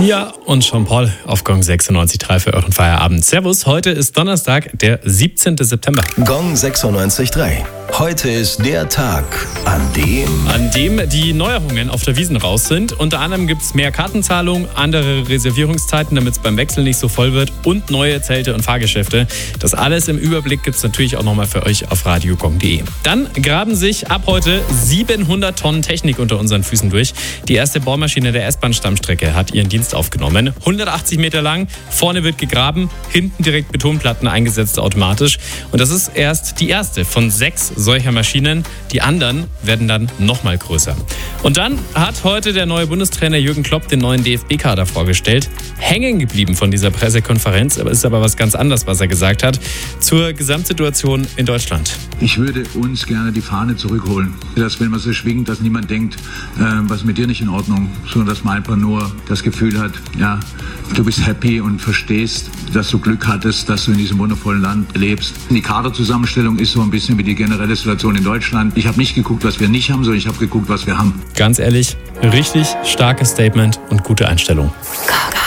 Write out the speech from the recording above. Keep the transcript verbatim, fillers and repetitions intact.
Sia und Jean-Paul auf Gong sechsundneunzig Komma drei für euren Feierabend. Servus, heute ist Donnerstag, der siebzehnten September. Gong sechsundneunzig Komma drei. Heute ist der Tag, an dem... An dem die Neuerungen auf der Wiesn raus sind. Unter anderem gibt es mehr Kartenzahlung, andere Reservierungszeiten, damit es beim Wechsel nicht so voll wird und neue Zelte und Fahrgeschäfte. Das alles im Überblick gibt es natürlich auch nochmal für euch auf radio gong punkt de. Dann graben sich ab heute siebenhundert Tonnen Technik unter unseren Füßen durch. Die erste Bohrmaschine der S-Bahn-Stammstrecke hat ihren Dienst aufgenommen. hundertachtzig Meter lang, vorne wird gegraben, hinten direkt Betonplatten eingesetzt automatisch. Und das ist erst die erste von sechs solcher Maschinen. Die anderen werden dann nochmal größer. Und dann hat heute der neue Bundestrainer Jürgen Klopp den neuen D F B-Kader vorgestellt. Hängen geblieben von dieser Pressekonferenz, aber ist aber was ganz anderes, was er gesagt hat, zur Gesamtsituation in Deutschland. Ich würde uns gerne die Fahne zurückholen. Dass, wenn man so schwingt, dass niemand denkt, äh, was mit dir nicht in Ordnung, sondern dass man einfach nur das Gefühl hat, ja, du bist happy und verstehst, dass du Glück hattest, dass du in diesem wundervollen Land lebst. Die Kaderzusammenstellung ist so ein bisschen wie die generelle Situation in Deutschland. Ich habe nicht geguckt, was wir nicht haben, sondern ich habe geguckt, was wir haben. Ganz ehrlich, richtig starkes Statement und gute Einstellung.